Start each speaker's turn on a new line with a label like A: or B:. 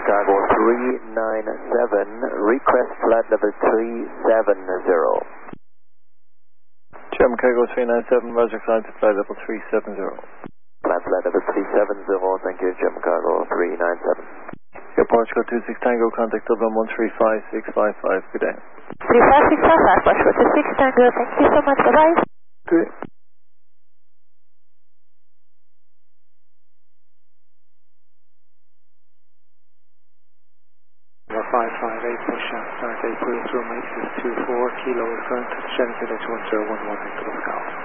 A: Cargo 397, request flight level 370.
B: German Cargo 397, Roger, climb to flight level 370.
A: Climb flight level 370, thank you, German Cargo 397.
B: Air Portugal 26 Tango, contact Dublin 135655, good day.
C: 35655, Portugal 26 Tango, thank you so much, bye-bye.
B: Good.
D: Number 558, push out, start 8 through matrix 24, kilo, return to Shenandoah 1011, Echo Scout.